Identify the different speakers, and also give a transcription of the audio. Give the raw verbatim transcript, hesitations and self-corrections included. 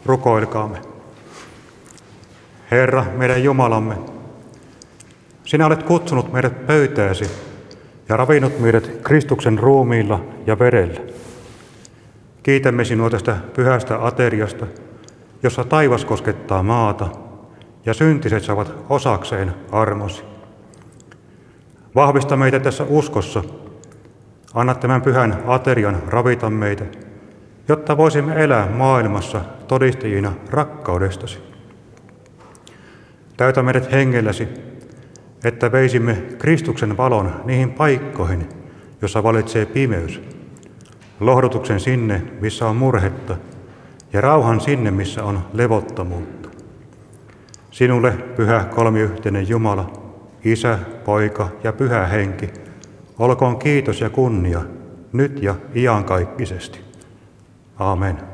Speaker 1: Rukoilkaamme. Herra, meidän Jumalamme, sinä olet kutsunut meidät pöytääsi ja ravinnut meidät Kristuksen ruumiilla ja verellä. Kiitämme sinua tästä pyhästä ateriasta, jossa taivas koskettaa maata ja syntiset saavat osakseen armosi. Vahvista meitä tässä uskossa. Anna tämän pyhän aterian ravita meitä, jotta voisimme elää maailmassa todistajina rakkaudestasi. Täytä meidät hengelläsi, että veisimme Kristuksen valon niihin paikkoihin, jossa valitsee pimeys, lohdutuksen sinne, missä on murhetta, ja rauhan sinne, missä on levottomuutta. Sinulle, pyhä kolmiyhteinen Jumala, Isä, Poika ja Pyhä Henki, olkoon kiitos ja kunnia, nyt ja iankaikkisesti. Aamen.